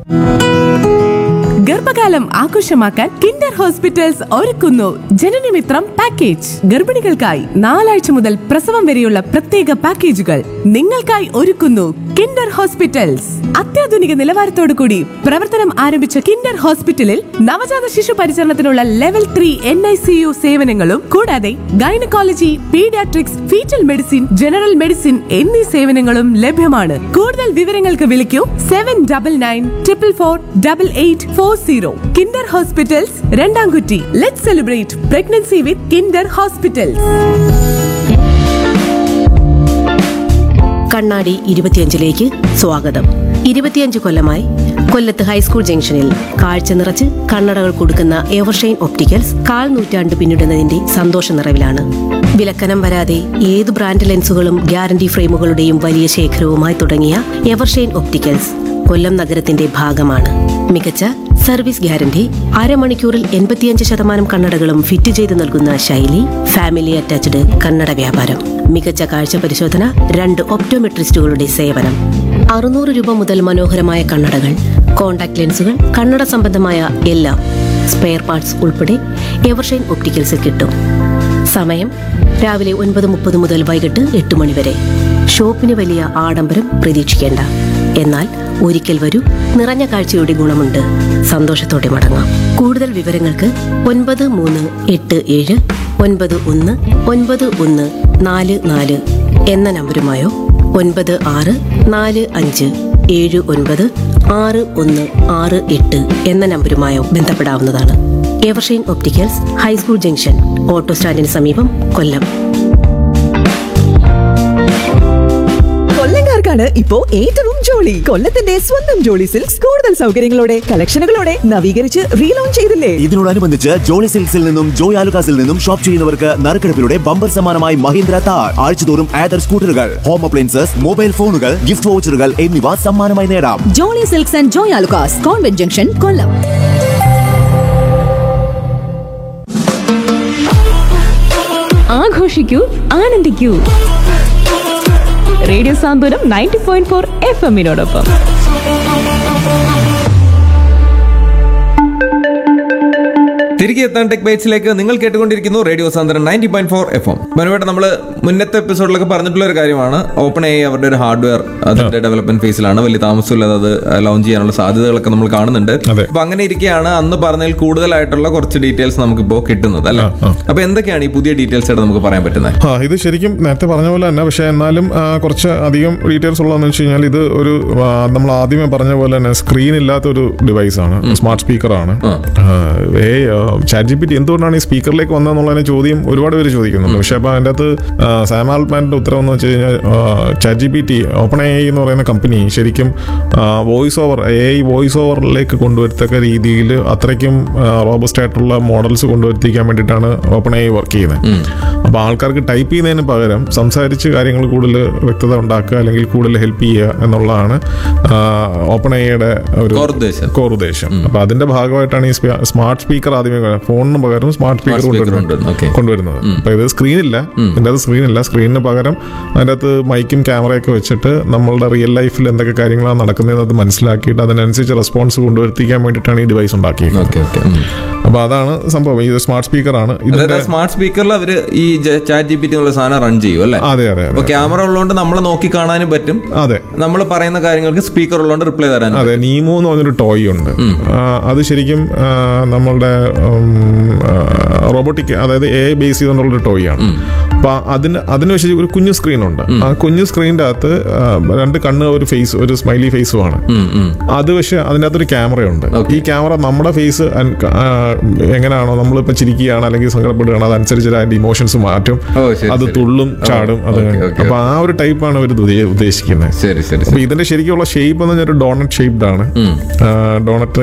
ഗർഭകാലം ആഘോഷമാക്കാൻ Kinder hospitals ഒരുക്കുന്നു ജനനമിത്രം പാക്കേജ്. ഗർഭിണികൾക്കായി 4 ആഴ്ച മുതൽ പ്രസവം വരെയുള്ള പ്രത്യേക പാക്കേജുകൾ നിങ്ങൾക്കായി ഒരുക്കുന്നു കിൻഡർ ഹോസ്പിറ്റൽസ്. അത്യാധുനിക നിലവാരത്തോടു കൂടി പ്രവർത്തനം ആരംഭിച്ച കിൻഡർ ഹോസ്പിറ്റലിൽ നവജാത ശിശു പരിചരണത്തിനുള്ള ലെവൽ 3 NICU സേവനങ്ങളും കൂടാതെ gynaecology, paediatrics, fetal medicine, general medicine എന്നീ സേവനങ്ങളും ലഭ്യമാണ്. കൂടുതൽ വിവരങ്ങൾക്ക് വിളിക്കൂ 7994448840. Kinder hospitals, രണ്ടാംകുറ്റി. Let's celebrate pregnancy with Kinder hospitals. കണ്ണാടി 25ലേക്ക് സ്വാഗതം. 25 കൊല്ലമായി കൊല്ലത്ത് ഹൈസ്കൂൾ ജംഗ്ഷനിൽ കാഴ്ച നിറച്ച് കണ്ണടകൾ കൊടുക്കുന്ന എവർഷൈൻ ഒപ്റ്റിക്കൽസ് 1/4 നൂറ്റാണ്ട് പിന്നിടുന്നതിന്റെ സന്തോഷ നിറവിലാണ്. വിലക്കനം വരാതെ ഏത് ബ്രാൻഡ് ലെൻസുകളും ഗ്യാരണ്ടി ഫ്രെയിമുകളുടെയും വലിയ ശേഖരവുമായി തുടങ്ങിയ എവർഷൈൻ ഒപ്റ്റിക്കൽസ് കൊല്ലം നഗരത്തിന്റെ ഭാഗമാണ്. മികച്ച സർവീസ് ഗ്യാരണ്ടി, അരമണിക്കൂറിൽ 85% കണ്ണടകളും ഫിറ്റ് ചെയ്ത് നൽകുന്ന ശൈലി, ഫാമിലി അറ്റാച്ച്ഡ് കണ്ണട വ്യാപാരം, മികച്ച കാഴ്ച പരിശോധന, 2 ഒപ്റ്റോമെട്രിസ്റ്റുകളുടെ സേവനം. 600 രൂപ മുതൽ മനോഹരമായ കണ്ണടകൾ, കോൺടാക്ട് ലെൻസുകൾ, കണ്ണട സംബന്ധമായ എല്ലാം സ്പെയർ പാർട്സ് ഉൾപ്പെടെ എവർഷൈൻ ഒപ്റ്റിക്കൽസിൽ കിട്ടും. സമയം രാവിലെ 9:30 മുതൽ വൈകിട്ട് 8 മണി വരെ. ഷോപ്പിന് വലിയ ആഡംബരം പ്രതീക്ഷിക്കേണ്ട. എന്നാൽ ഒരിക്കൽ വരൂ, നിറഞ്ഞ കാഴ്ചയുടെ ഗുണമുണ്ട്. സന്തോഷത്തോടെ മടങ്ങാം. കൂടുതൽ വിവരങ്ങൾക്ക് 9381919144 എന്ന നമ്പരുമായോ 9645796168 എന്ന നമ്പരുമായോ ബന്ധപ്പെടാവുന്നതാണ്. Evershine opticals, high school junction, auto സ്റ്റാൻഡിന് സമീപം, കൊല്ലം. കൊല്ലംകാർക്കാണ് ഇപ്പോ ഏറ്റവും ജോളി. കൊല്ലത്തിന്റെ സ്വന്തം ജോളി സിൽക്സ് കൂടുതൽ സൗകര്യങ്ങളോടെ, കളക്ഷനുകളോടെ നവീകരിച്ച് റീലോഞ്ച് ചെയ്തില്ലേ? ഇതിനോടനുബന്ധിച്ച് ജോളി സിൽക്സിൽ നിന്നും ജോയ് ആലുകാസിൽ നിന്നും ഷോപ്പ് ചെയ്യുന്നവർക്ക് നറുക്കെടുപ്പിലൂടെ ബമ്പർ സമ്മാനമായി മഹീന്ദ്ര താർ, ആഴ്ചതോറും ആദർ സ്കൂട്ടറുകൾ, ഹോം അപ്ലയൻസസ്, മൊബൈൽ ഫോണുകൾ, ഗിഫ്റ്റ് വൗച്ചറുകൾ എന്നിവ സമ്മാനമായി നേടാം. Jolly silks and Joy Alukkas, convent junction, Kollam. ആഘോഷിക്കൂ, ആനന്ദിക്കൂ. Radio സാന്ത്വനം 90.4 FM-നോടൊപ്പം. തിരികെ എത്താൻ ടെക് ബൈറ്റ്സിലേക്ക് നിങ്ങൾ കേട്ടുകൊണ്ടിരിക്കുന്നു റേഡിയോ സാന്ത്വനം 90.4 FM. മനോട്ട് നമ്മൾ മുന്നത്തെ എപ്പിസോഡിലൊക്കെ പറഞ്ഞിട്ടുള്ള ഒരു കാര്യമാണ്, ഓപ്പൺ AI അവരുടെ ഒരു ഹാർഡ്വെയർ അതിന്റെ ഡെവലപ്മെന്റ് ഫേസിലാണ്. വലിയ താമസമില്ലാതെ അത് ലോഞ്ച് ചെയ്യാനുള്ള സാധ്യതകളൊക്കെ നമ്മൾ കാണുന്നുണ്ട്. അപ്പൊ അങ്ങനെ ഇരിക്കുകയാണ് അന്ന് പറഞ്ഞതിൽ കൂടുതലായിട്ടുള്ള കുറച്ച് ഡീറ്റെയിൽസ് നമുക്കിപ്പോ കിട്ടുന്നത് അല്ലേ? അപ്പൊ എന്തൊക്കെയാണ് ഈ പുതിയ ഡീറ്റെയിൽസ് ആയിട്ട് നമുക്ക് പറയാൻ പറ്റുന്നത്? ഇത് ശരിക്കും നേരത്തെ പറഞ്ഞ പോലെ തന്നെ, പക്ഷെ എന്നാലും കുറച്ച് അധികം ഡീറ്റെയിൽസ് ഉള്ളതെന്ന് വെച്ച് കഴിഞ്ഞാൽ ഇത് ഒരു നമ്മൾ ആദ്യമേ പറഞ്ഞ പോലെ തന്നെ സ്ക്രീൻ ഇല്ലാത്ത ഒരു ഡിവൈസ് ആണ്, സ്മാർട്ട് സ്പീക്കറാണ്. ChatGPT എന്തുകൊണ്ടാണ് ഈ സ്പീക്കറിലേക്ക് വന്നതെന്നുള്ളതിന് ചോദ്യം ഒരുപാട് പേര് ചോദിക്കുന്നുണ്ട്. പക്ഷെ അപ്പൊ അതിൻ്റെ അകത്ത് സാം ആൽട്ട്മാന്റെ ഉത്തരം എന്ന് വെച്ച് കഴിഞ്ഞാൽ ChatGPT, ഓപ്പൺ AI എന്ന് പറയുന്ന കമ്പനി ശരിക്കും AI വോയിസ് ഓവറിലേക്ക് കൊണ്ടുവരത്തക്ക രീതിയിൽ അത്രയ്ക്കും റോബസ്റ്റ് ആയിട്ടുള്ള മോഡൽസ് കൊണ്ടുവരുത്തിക്കാൻ വേണ്ടിയിട്ടാണ് ഓപ്പൺ AI വർക്ക് ചെയ്യുന്നത്. അപ്പോൾ ആൾക്കാർക്ക് ടൈപ്പ് ചെയ്യുന്നതിന് പകരം സംസാരിച്ച് കാര്യങ്ങൾ കൂടുതൽ വ്യക്തത ഉണ്ടാക്കുക അല്ലെങ്കിൽ കൂടുതൽ ഹെൽപ്പ് ചെയ്യുക എന്നുള്ളതാണ് ഓപ്പൺ AIയുടെ ഒരു കോർ ഉദ്ദേശം. അപ്പോൾ അതിന്റെ ഭാഗമായിട്ടാണ് ഈ സ്മാർട്ട് സ്പീക്കർ ആദ്യമേ ഫോണിന് പകരം സ്മാർട്ട് സ്പീക്കർ കൊണ്ടുവരുന്നത്. അപ്പൊ ഇത് സ്ക്രീനില്ല, ഇതിൻ്റെ അത് സ്ക്രീനിന് പകരം അതിൻ്റെ അകത്ത് മൈക്കും ക്യാമറയൊക്കെ വെച്ചിട്ട് നമ്മളുടെ റിയൽ ലൈഫിൽ എന്തൊക്കെ കാര്യങ്ങളാണ് നടക്കുന്നത് അത് മനസ്സിലാക്കിയിട്ട് അതിനനുസരിച്ച് റെസ്പോൺസ് കൊണ്ടുവരുത്തിക്കാൻ വേണ്ടിയിട്ടാണ് ഈ ഡിവൈസ് ഉണ്ടാക്കിയത്. അപ്പൊ അതാണ് സംഭവം. ഇത് സ്മാർട്ട് സ്പീക്കറാണ്. സ്മാർട്ട് സ്പീക്കറിൽ അവര് ഈ ChatGPT എന്നുള്ള സാധനം റൺ ചെയ്യും അല്ലേ? അതെ. അപ്പൊ ക്യാമറ ഉള്ളതുകൊണ്ട് നമ്മളെ നോക്കി കാണാനും പറ്റും. അതെ, നമ്മൾ പറയുന്ന കാര്യങ്ങൾക്ക് സ്പീക്കർ ഉള്ളതുകൊണ്ട് റിപ്ലൈ തരാനും. അതെ, നീമോ എന്ന് പറഞ്ഞൊരു ടോയ് ഉണ്ട്. അത് ശരിക്കും നമ്മളുടെ റോബോട്ടിക്, അതായത് AI ബേസ് ചെയ്തുകൊണ്ടുള്ളൊരു ടോയ് ആണ്. അപ്പൊ അതിന് വെച്ച് ഒരു കുഞ്ഞു സ്ക്രീനുണ്ട്. ആ കുഞ്ഞു സ്ക്രീനിന്റെ അകത്ത് 2 കണ്ണ്, ഒരു ഫേസ്, ഒരു സ്മൈലി ഫേസുമാണ്. അത് പക്ഷെ അതിൻ്റെ അകത്തൊരു ക്യാമറയുണ്ട്. ഈ ക്യാമറ നമ്മുടെ ഫേസ് എങ്ങനെയാണോ, നമ്മളിപ്പോ ചിരിക്കുകയാണ് അല്ലെങ്കിൽ സങ്കടപ്പെടുകയാണ്, അതനുസരിച്ച് അതിന്റെ ഇമോഷൻസ് മാറ്റും, അത് തുള്ളും ചാടും. അത് അപ്പൊ ആ ഒരു ടൈപ്പാണ് അവർ ഉദ്ദേശിക്കുന്നത്. അപ്പൊ ഇതിന്റെ ശരിക്കുള്ള ഷേപ്പ് എന്ന് പറഞ്ഞാൽ ഒരു ഡോണറ്റ് ഷേപ്ഡ് ആണ്. ഡോണറ്റ്